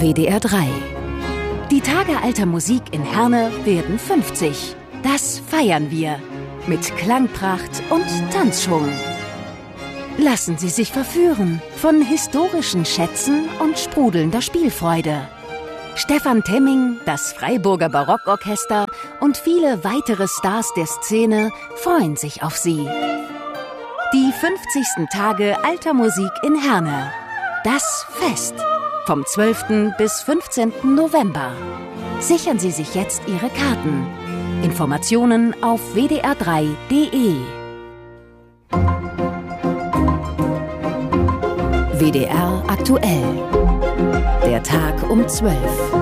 WDR 3. Die Tage alter Musik in Herne werden 50. Das feiern wir. Mit Klangpracht und Tanzschwung. Lassen Sie sich verführen von historischen Schätzen und sprudelnder Spielfreude. Stefan Temming, das Freiburger Barockorchester und viele weitere Stars der Szene freuen sich auf Sie. Die 50. Tage alter Musik in Herne. Das Fest. Vom 12. bis 15. November. Sichern Sie sich jetzt Ihre Karten. Informationen auf wdr3.de. WDR aktuell. Der Tag um 12.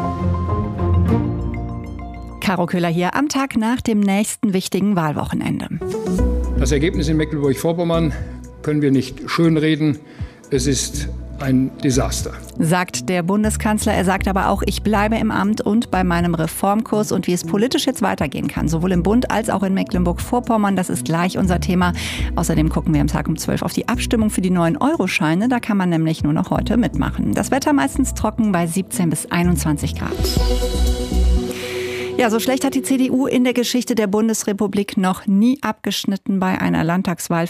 Caro Köhler hier am Tag nach dem nächsten wichtigen Wahlwochenende. Das Ergebnis in Mecklenburg-Vorpommern können wir nicht schönreden. Es ist ein Desaster, sagt der Bundeskanzler. Er sagt aber auch, ich bleibe im Amt und bei meinem Reformkurs und wie es politisch jetzt weitergehen kann, sowohl im Bund als auch in Mecklenburg-Vorpommern. Das ist gleich unser Thema. Außerdem gucken wir am Tag um 12 auf die Abstimmung für die neuen Euroscheine. Da kann man nämlich nur noch heute mitmachen. Das Wetter meistens trocken bei 17 bis 21 Grad. Ja, so schlecht hat die CDU in der Geschichte der Bundesrepublik noch nie abgeschnitten bei einer Landtagswahl.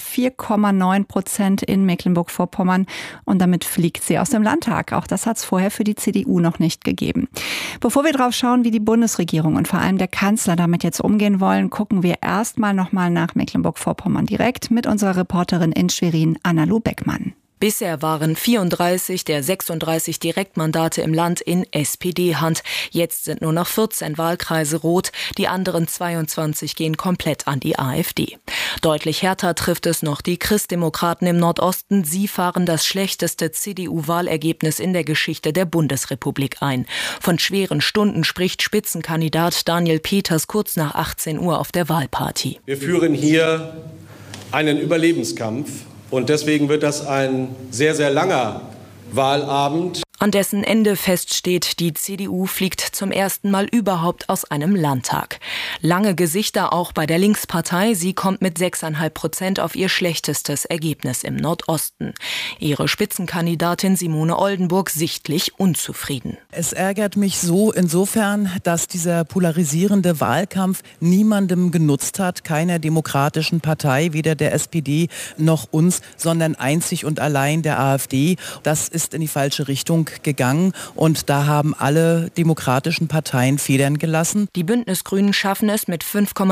4,9% in Mecklenburg-Vorpommern. Und damit fliegt sie aus dem Landtag. Auch das hat es vorher für die CDU noch nicht gegeben. Bevor wir drauf schauen, wie die Bundesregierung und vor allem der Kanzler damit jetzt umgehen wollen, gucken wir erstmal nochmal nach Mecklenburg-Vorpommern direkt mit unserer Reporterin in Schwerin, Anna-Lu Beckmann. Bisher waren 34 der 36 Direktmandate im Land in SPD-Hand. Jetzt sind nur noch 14 Wahlkreise rot. Die anderen 22 gehen komplett an die AfD. Deutlich härter trifft es noch die Christdemokraten im Nordosten. Sie fahren das schlechteste CDU-Wahlergebnis in der Geschichte der Bundesrepublik ein. Von schweren Stunden spricht Spitzenkandidat Daniel Peters kurz nach 18 Uhr auf der Wahlparty. Wir führen hier einen Überlebenskampf. Und deswegen wird das ein sehr, sehr langer Wahlabend. An dessen Ende feststeht, die CDU fliegt zum ersten Mal überhaupt aus einem Landtag. Lange Gesichter auch bei der Linkspartei. Sie kommt mit 6,5% auf ihr schlechtestes Ergebnis im Nordosten. Ihre Spitzenkandidatin Simone Oldenburg sichtlich unzufrieden. Es ärgert mich so insofern, dass dieser polarisierende Wahlkampf niemandem genutzt hat, keiner demokratischen Partei, weder der SPD noch uns, sondern einzig und allein der AfD. Das ist in die falsche Richtung gegangen und da haben alle demokratischen Parteien Federn gelassen. Die Bündnisgrünen schaffen es mit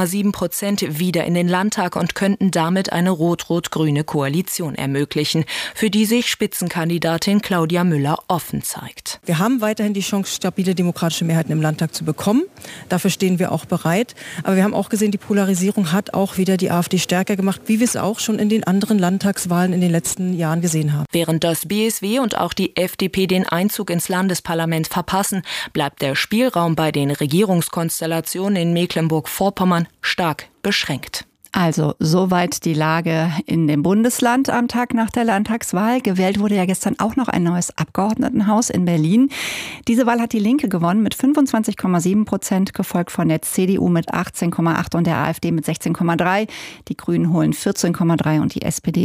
5,7% wieder in den Landtag und könnten damit eine rot-rot-grüne Koalition ermöglichen, für die sich Spitzenkandidatin Claudia Müller offen zeigt. Wir haben weiterhin die Chance, stabile demokratische Mehrheiten im Landtag zu bekommen. Dafür stehen wir auch bereit. Aber wir haben auch gesehen, die Polarisierung hat auch wieder die AfD stärker gemacht, wie wir es auch schon in den anderen Landtagswahlen in den letzten Jahren gesehen haben. Während das BSW und auch die FDP den Einzug ins Landesparlament verpassen, bleibt der Spielraum bei den Regierungskonstellationen in Mecklenburg-Vorpommern stark beschränkt. Also soweit die Lage in dem Bundesland am Tag nach der Landtagswahl. Gewählt wurde ja gestern auch noch ein neues Abgeordnetenhaus in Berlin. Diese Wahl hat die Linke gewonnen mit 25,7%, gefolgt von der CDU mit 18,8% und der AfD mit 16,3%. Die Grünen holen 14,3% und die SPD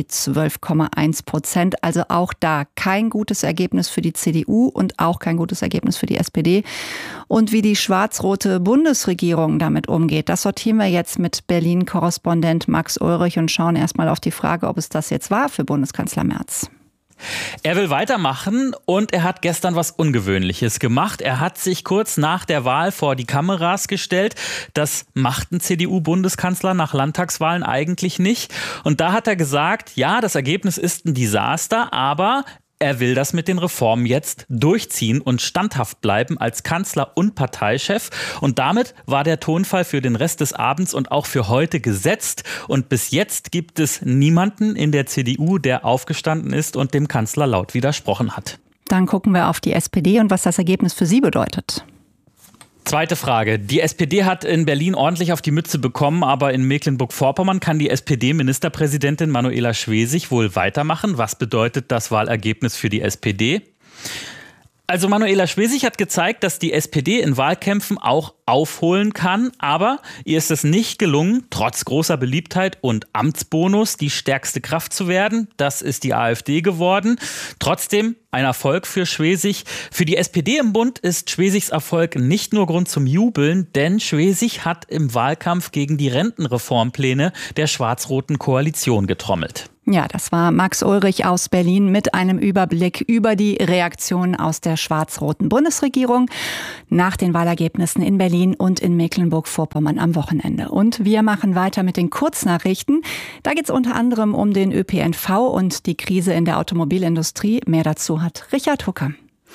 12,1%. Also auch da kein gutes Ergebnis für die CDU und auch kein gutes Ergebnis für die SPD. Und wie die schwarz-rote Bundesregierung damit umgeht, das sortieren wir jetzt mit Berlin-Korrespondent Max Ulrich und schauen erstmal auf die Frage, ob es das jetzt war für Bundeskanzler Merz. Er will weitermachen und er hat gestern was Ungewöhnliches gemacht. Er hat sich kurz nach der Wahl vor die Kameras gestellt. Das macht ein CDU-Bundeskanzler nach Landtagswahlen eigentlich nicht. Und da hat er gesagt, ja, das Ergebnis ist ein Desaster, aber er will das mit den Reformen jetzt durchziehen und standhaft bleiben als Kanzler und Parteichef. Und damit war der Tonfall für den Rest des Abends und auch für heute gesetzt. Und bis jetzt gibt es niemanden in der CDU, der aufgestanden ist und dem Kanzler laut widersprochen hat. Dann gucken wir auf die SPD und was das Ergebnis für sie bedeutet. Zweite Frage. Die SPD hat in Berlin ordentlich auf die Mütze bekommen, aber in Mecklenburg-Vorpommern kann die SPD-Ministerpräsidentin Manuela Schwesig wohl weitermachen. Was bedeutet das Wahlergebnis für die SPD? Also Manuela Schwesig hat gezeigt, dass die SPD in Wahlkämpfen auch aufholen kann, aber ihr ist es nicht gelungen, trotz großer Beliebtheit und Amtsbonus die stärkste Kraft zu werden. Das ist die AfD geworden. Trotzdem ein Erfolg für Schwesig. Für die SPD im Bund ist Schwesigs Erfolg nicht nur Grund zum Jubeln, denn Schwesig hat im Wahlkampf gegen die Rentenreformpläne der schwarz-roten Koalition getrommelt. Ja, das war Max Ulrich aus Berlin mit einem Überblick über die Reaktionen aus der schwarz-roten Bundesregierung nach den Wahlergebnissen in Berlin und in Mecklenburg-Vorpommern am Wochenende. Und wir machen weiter mit den Kurznachrichten. Da geht es unter anderem um den ÖPNV und die Krise in der Automobilindustrie. Mehr dazu hat Richard Hucker.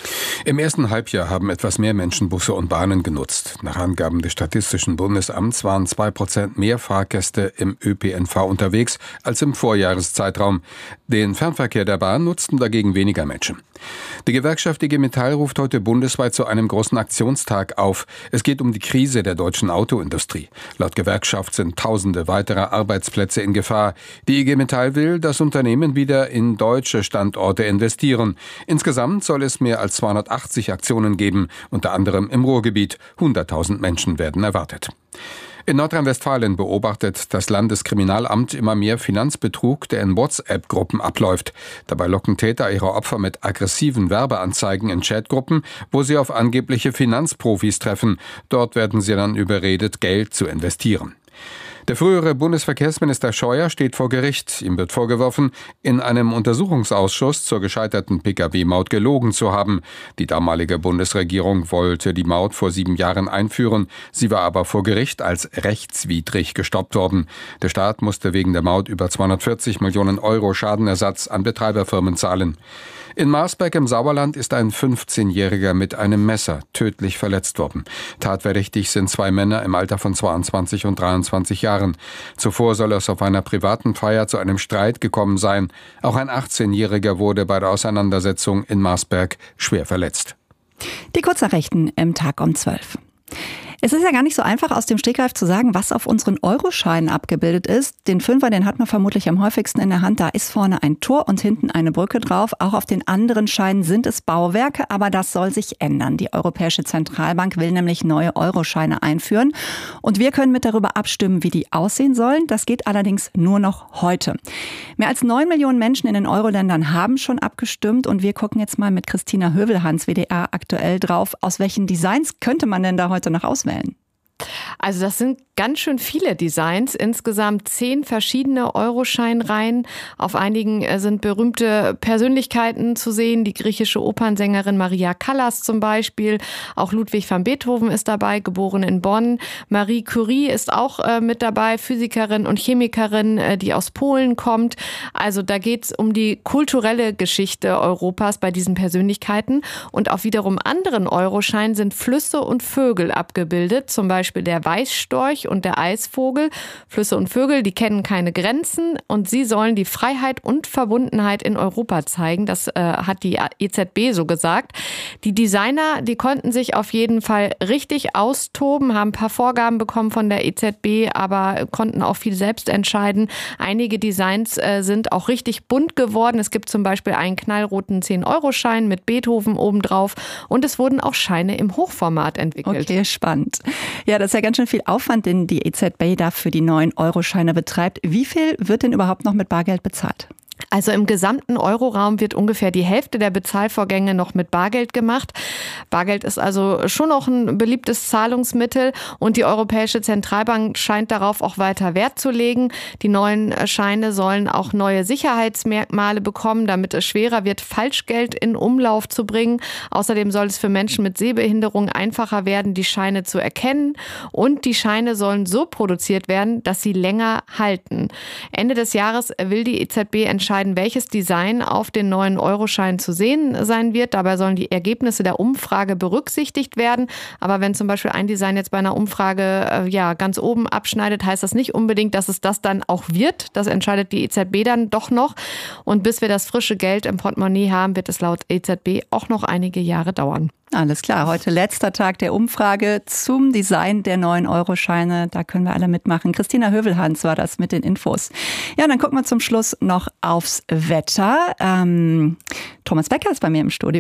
Im ersten Halbjahr haben etwas mehr Menschen Busse und Bahnen genutzt. Nach Angaben des Statistischen Bundesamts waren 2% mehr Fahrgäste im ÖPNV unterwegs als im Vorjahreszeitraum. Den Fernverkehr der Bahn nutzten dagegen weniger Menschen. Die Gewerkschaft IG Metall ruft heute bundesweit zu einem großen Aktionstag auf. Es geht um die Krise der deutschen Autoindustrie. Laut Gewerkschaft sind Tausende weiterer Arbeitsplätze in Gefahr. Die IG Metall will, dass Unternehmen wieder in deutsche Standorte investieren. Insgesamt soll es mehr als 280 Aktionen geben, unter anderem im Ruhrgebiet. 100.000 Menschen werden erwartet. In Nordrhein-Westfalen beobachtet das Landeskriminalamt immer mehr Finanzbetrug, der in WhatsApp-Gruppen abläuft. Dabei locken Täter ihre Opfer mit aggressiven Werbeanzeigen in Chatgruppen, wo sie auf angebliche Finanzprofis treffen. Dort werden sie dann überredet, Geld zu investieren. Der frühere Bundesverkehrsminister Scheuer steht vor Gericht. Ihm wird vorgeworfen, in einem Untersuchungsausschuss zur gescheiterten Pkw-Maut gelogen zu haben. Die damalige Bundesregierung wollte die Maut vor 7 Jahren einführen. Sie war aber vor Gericht als rechtswidrig gestoppt worden. Der Staat musste wegen der Maut über 240 Millionen Euro Schadenersatz an Betreiberfirmen zahlen. In Marsberg im Sauerland ist ein 15-Jähriger mit einem Messer tödlich verletzt worden. Tatverdächtig sind 2 Männer im Alter von 22 und 23 Jahren. Zuvor soll es auf einer privaten Feier zu einem Streit gekommen sein. Auch ein 18-Jähriger wurde bei der Auseinandersetzung in Marsberg schwer verletzt. Die Kurznachrichten im Tag um 12. Es ist ja gar nicht so einfach, aus dem Stegreif zu sagen, was auf unseren Euroscheinen abgebildet ist. Den Fünfer, den hat man vermutlich am häufigsten in der Hand. Da ist vorne ein Tor und hinten eine Brücke drauf. Auch auf den anderen Scheinen sind es Bauwerke, aber das soll sich ändern. Die Europäische Zentralbank will nämlich neue Euroscheine einführen. Und wir können mit darüber abstimmen, wie die aussehen sollen. Das geht allerdings nur noch heute. Mehr als 9 Millionen Menschen in den Euro-Ländern haben schon abgestimmt. Und wir gucken jetzt mal mit Christina Hövelhans, WDR aktuell, drauf. Aus welchen Designs könnte man denn da heute noch auswählen? Also das sind ganz schön viele Designs, insgesamt 10 verschiedene Euroscheinreihen. Auf einigen sind berühmte Persönlichkeiten zu sehen, die griechische Opernsängerin Maria Callas zum Beispiel. Auch Ludwig van Beethoven ist dabei, geboren in Bonn. Marie Curie ist auch mit dabei, Physikerin und Chemikerin, die aus Polen kommt. Also da geht es um die kulturelle Geschichte Europas bei diesen Persönlichkeiten. Und auf wiederum anderen Euroscheinen sind Flüsse und Vögel abgebildet, zum Beispiel der Weißstorch und der Eisvogel. Flüsse und Vögel, die kennen keine Grenzen und sie sollen die Freiheit und Verbundenheit in Europa zeigen. Das hat die EZB so gesagt. Die Designer, die konnten sich auf jeden Fall richtig austoben, haben ein paar Vorgaben bekommen von der EZB, aber konnten auch viel selbst entscheiden. Einige Designs sind auch richtig bunt geworden. Es gibt zum Beispiel einen knallroten 10-Euro-Schein mit Beethoven obendrauf und es wurden auch Scheine im Hochformat entwickelt. Okay, spannend. Ja, das ist ja ganz schön viel Aufwand, den die EZB da für die neuen Euroscheine betreibt. Wie viel wird denn überhaupt noch mit Bargeld bezahlt? Also im gesamten Euroraum wird ungefähr die Hälfte der Bezahlvorgänge noch mit Bargeld gemacht. Bargeld ist also schon noch ein beliebtes Zahlungsmittel und die Europäische Zentralbank scheint darauf auch weiter Wert zu legen. Die neuen Scheine sollen auch neue Sicherheitsmerkmale bekommen, damit es schwerer wird, Falschgeld in Umlauf zu bringen. Außerdem soll es für Menschen mit Sehbehinderung einfacher werden, die Scheine zu erkennen und die Scheine sollen so produziert werden, dass sie länger halten. Ende des Jahres will die EZB entscheiden, welches Design auf den neuen Euroscheinen zu sehen sein wird. Dabei sollen die Ergebnisse der Umfrage berücksichtigt werden. Aber wenn zum Beispiel ein Design jetzt bei einer Umfrage ganz oben abschneidet, heißt das nicht unbedingt, dass es das dann auch wird. Das entscheidet die EZB dann doch noch. Und bis wir das frische Geld im Portemonnaie haben, wird es laut EZB auch noch einige Jahre dauern. Alles klar, heute letzter Tag der Umfrage zum Design der neuen Euroscheine. Da können wir alle mitmachen. Christina Hövelhans war das mit den Infos. Ja, dann gucken wir zum Schluss noch aufs Wetter. Thomas Becker ist bei mir im Studio.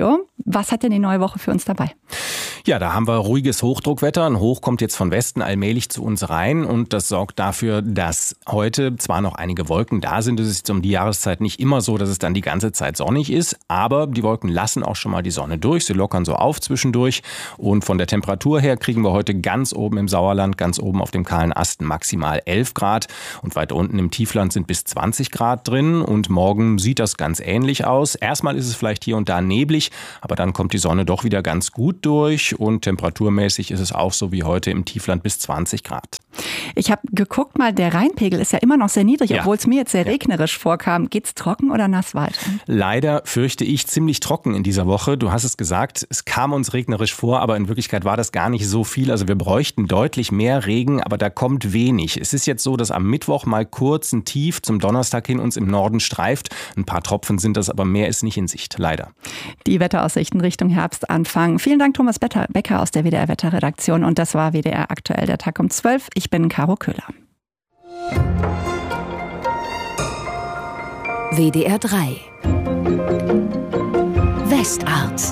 Was hat denn die neue Woche für uns dabei? Ja, da haben wir ruhiges Hochdruckwetter. Ein Hoch kommt jetzt von Westen allmählich zu uns rein und das sorgt dafür, dass heute zwar noch einige Wolken da sind. Es ist um die Jahreszeit nicht immer so, dass es dann die ganze Zeit sonnig ist, aber die Wolken lassen auch schon mal die Sonne durch. Sie lockern so auf zwischendurch und von der Temperatur her kriegen wir heute ganz oben im Sauerland, ganz oben auf dem kahlen Ast maximal 11 Grad und weiter unten im Tiefland sind bis 20 Grad drin und morgen sieht das ganz ähnlich aus. Erstmal ist es vielleicht hier und da neblig, aber dann kommt die Sonne doch wieder ganz gut durch und temperaturmäßig ist es auch so wie heute im Tiefland bis 20 Grad. Ich habe geguckt mal, der Rheinpegel ist ja immer noch sehr niedrig, obwohl es mir jetzt sehr regnerisch vorkam. Geht's trocken oder nass weiter? Leider fürchte ich ziemlich trocken in dieser Woche. Du hast es gesagt, es kam uns regnerisch vor, aber in Wirklichkeit war das gar nicht so viel. Also wir bräuchten deutlich mehr Regen, aber da kommt wenig. Es ist jetzt so, dass am Mittwoch mal kurz ein Tief zum Donnerstag hin uns im Norden streift. Ein paar Tropfen sind das, aber mehr ist nicht in Sicht, leider. Die Wetteraussichten Richtung Herbstanfang. Vielen Dank, Thomas Becker aus der WDR-Wetterredaktion. Und das war WDR aktuell, der Tag um 12. Ich bin Caro Köhler. WDR 3 Westart.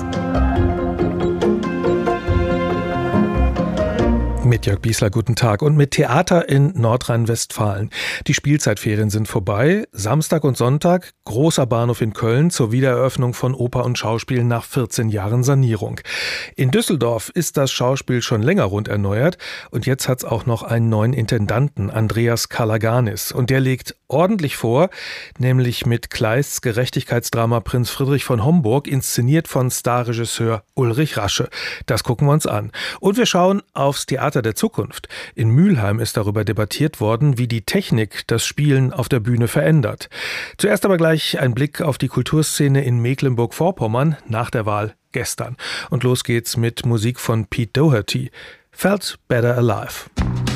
Mit Jörg Biesler, guten Tag. Und mit Theater in Nordrhein-Westfalen. Die Spielzeitferien sind vorbei. Samstag und Sonntag, großer Bahnhof in Köln zur Wiedereröffnung von Oper und Schauspiel nach 14 Jahren Sanierung. In Düsseldorf ist das Schauspiel schon länger rund erneuert. Und jetzt hat es auch noch einen neuen Intendanten, Andreas Kalaganis. Und der legt ordentlich vor, nämlich mit Kleists Gerechtigkeitsdrama Prinz Friedrich von Homburg, inszeniert von Starregisseur Ulrich Rasche. Das gucken wir uns an. Und wir schauen aufs Theater der Zukunft. In Mülheim ist darüber debattiert worden, wie die Technik das Spielen auf der Bühne verändert. Zuerst aber gleich ein Blick auf die Kulturszene in Mecklenburg-Vorpommern nach der Wahl gestern. Und los geht's mit Musik von Pete Doherty. Felt Better Alive.